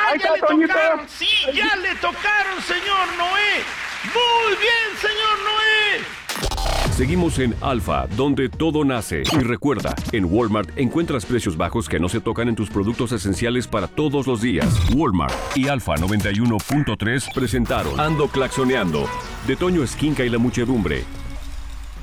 Ahí ya está, le Toñito. tocaron. Sí, ya le tocaron, señor Noé. Muy bien, señor Noé. Seguimos en Alfa, donde todo nace. Y recuerda, en Walmart encuentras precios bajos que no se tocan en tus productos esenciales para todos los días. Walmart y Alfa 91.3 presentaron Ando Claxoneando, de Toño Esquinca y la Muchedumbre.